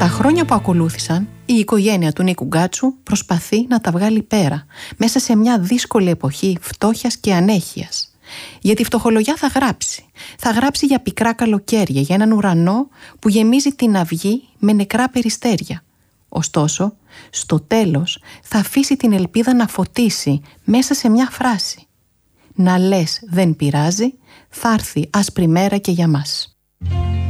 Τα χρόνια που ακολούθησαν, η οικογένεια του Νίκου Γκάτσου προσπαθεί να τα βγάλει πέρα, μέσα σε μια δύσκολη εποχή φτώχειας και ανέχειας. Γιατί η φτωχολογιά θα γράψει. Θα γράψει για πικρά καλοκαίρια, για έναν ουρανό που γεμίζει την αυγή με νεκρά περιστέρια. Ωστόσο, στο τέλος θα αφήσει την ελπίδα να φωτίσει μέσα σε μια φράση. «Να λες δεν πειράζει, θα έρθει άσπρη μέρα και για μας».